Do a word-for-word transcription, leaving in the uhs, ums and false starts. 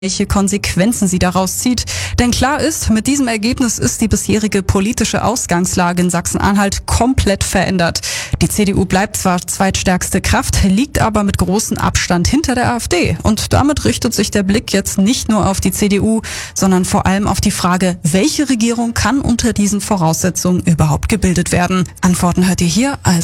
welche Konsequenzen sie daraus zieht. Denn klar ist, mit diesem Ergebnis ist die bisherige politische Ausgangslage in Sachsen-Anhalt komplett verändert. Die C D U bleibt zwar zweitstärkste Kraft, liegt aber mit großem Abstand hinter der AfD. Und damit richtet sich der Blick jetzt nicht nur auf die C D U, sondern vor allem auf die Frage, welche Regierung kann unter diesen Voraussetzungen überhaupt gebildet werden? Antworten hört ihr hier. Also